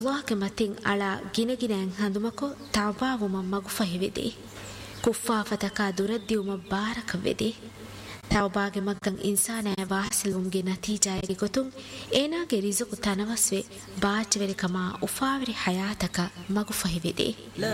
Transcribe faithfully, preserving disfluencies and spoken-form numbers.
ವಾಕೆ ಮತಿಂ ಅಳ ಗಿನಗಿನಂ ಹಂದುಮಕೊ ತವಾವುಮ ಮಗು ಫಹಿವೆದೆ ಕುಫಾಫತಕ ದುರದ್ದಿಯುಮ ಬಾರಕ ವೆದೆ ತವಬಾಗೆ ಮಗ್ಗಂ ಇನ್ಸಾನ ವಾಹಸಿಲುಂಗೆ ನತೀಜಾಯಗೆ ಗೊತುಂ ಏನಾಗೆ ರಿಜುಕು ತನವಸ್ವೆ ಬಾಚವೆರಿ ಕಮಾ ಉಫಾವಿರಿ ಹಯಾತಕ ಮಗು ಫಹಿವೆದೆ